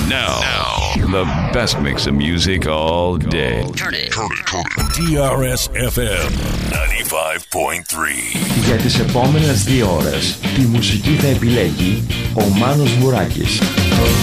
Now, the best mix of music all day. Turn it. DRS FM 95.3. Για τις επόμενες 2 ώρες τη μουσική θα επιλέγει ο Μάνος Βουράκης.